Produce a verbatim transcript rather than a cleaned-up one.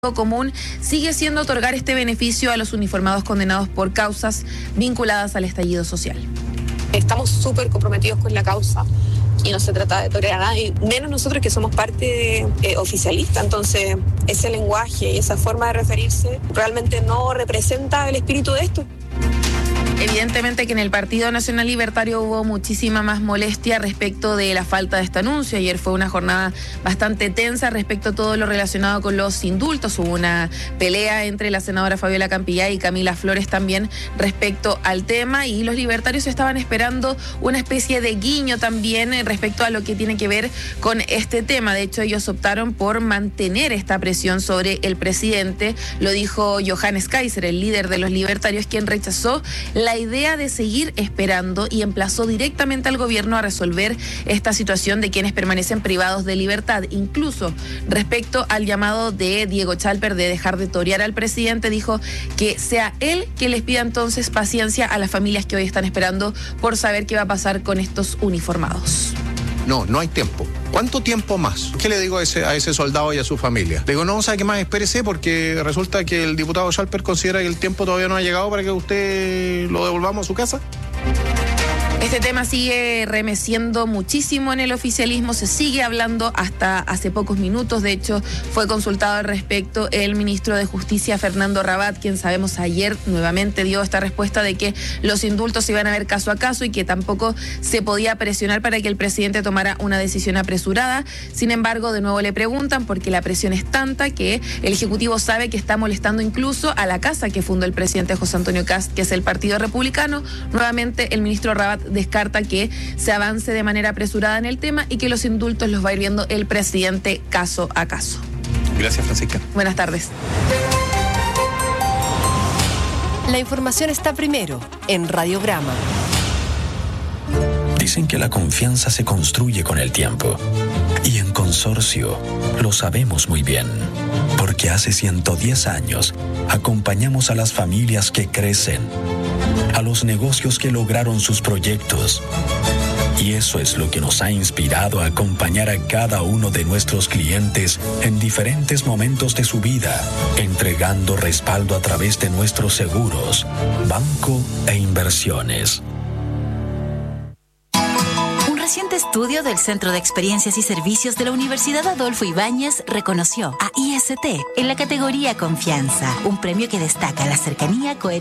común sigue siendo otorgar este beneficio a los uniformados condenados por causas vinculadas al estallido social. Estamos súper comprometidos con la causa y no se trata de tolerar a nadie, menos nosotros que somos parte eh, oficialista. Entonces ese lenguaje y esa forma de referirse realmente no representa el espíritu de esto. Evidentemente que en el Partido Nacional Libertario hubo muchísima más molestia respecto de la falta de este anuncio. Ayer fue una jornada bastante tensa respecto a todo lo relacionado con los indultos. Hubo una pelea entre la senadora Fabiola Campillay y Camila Flores también respecto al tema, y los libertarios estaban esperando una especie de guiño también respecto a lo que tiene que ver con este tema. De hecho, ellos optaron por mantener esta presión sobre el presidente. Lo dijo Johannes Kaiser, el líder de los libertarios, quien rechazó la idea de seguir esperando y emplazó directamente al gobierno a resolver esta situación de quienes permanecen privados de libertad. Incluso respecto al llamado de Diego Chalper de dejar de torear al presidente, dijo que sea él que les pida entonces paciencia a las familias que hoy están esperando por saber qué va a pasar con estos uniformados. No, no hay tiempo. ¿Cuánto tiempo más? ¿Qué le digo a ese, a ese soldado y a su familia? Le digo, no, ¿sabe qué más? Espérese, porque resulta que el diputado Chalper considera que el tiempo todavía no ha llegado para que usted lo devolvamos a su casa. Este tema sigue remeciendo muchísimo en el oficialismo, se sigue hablando hasta hace pocos minutos. De hecho, fue consultado al respecto el ministro de Justicia, Fernando Rabat, quien sabemos ayer nuevamente dio esta respuesta de que los indultos se iban a ver caso a caso y que tampoco se podía presionar para que el presidente tomara una decisión apresurada. Sin embargo, de nuevo le preguntan porque la presión es tanta que el Ejecutivo sabe que está molestando incluso a la casa que fundó el presidente José Antonio Kast, que es el Partido Republicano. Nuevamente, el ministro Rabat descarta que se avance de manera apresurada en el tema y que los indultos los va a ir viendo el presidente caso a caso. Gracias, Francisca. Buenas tardes. La información está primero en Radiograma. Dicen que la confianza se construye con el tiempo. Y en Consorcio lo sabemos muy bien. Porque hace ciento diez años acompañamos a las familias que crecen, a los negocios que lograron sus proyectos. Y eso es lo que nos ha inspirado a acompañar a cada uno de nuestros clientes en diferentes momentos de su vida, entregando respaldo a través de nuestros seguros, banco e inversiones. Un reciente estudio del Centro de Experiencias y Servicios de la Universidad Adolfo Ibáñez reconoció a I S T en la categoría Confianza, un premio que destaca la cercanía, coherencia